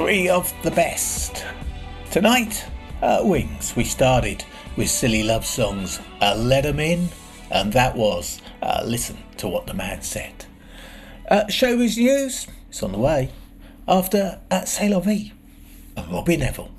3 of the best. Tonight, at Wings, we started with silly love songs, Let 'Em In, and that was Listen to What the Man Said. Showbiz news, it's on the way, after Say La Vie and Robbie Neville.